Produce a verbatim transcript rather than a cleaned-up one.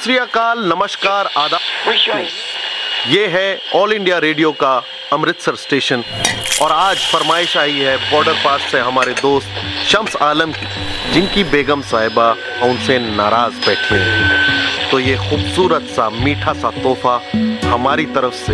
श्री अकाल, नमस्कार, आदाब। ये है ऑल इंडिया रेडियो का अमृतसर स्टेशन और आज फरमाइश आई है बॉर्डर पास से हमारे दोस्त शम्स आलम की, जिनकी बेगम साहिबा उनसे नाराज बैठी हैं। तो ये खूबसूरत सा मीठा सा तोहफा हमारी तरफ से